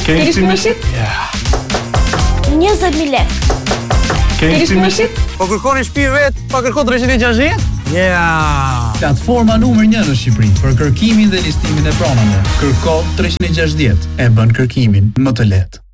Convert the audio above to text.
Ke listimeshit? 20.000 lekë. Ke listimeshit? Po kërkoni shtëpi vet, pa kërkon 360? Platforma numër 1 në Shqipëri për kërkimin dhe listimin e pronave. Kërko 360 e bën kërkimin më të lehtë.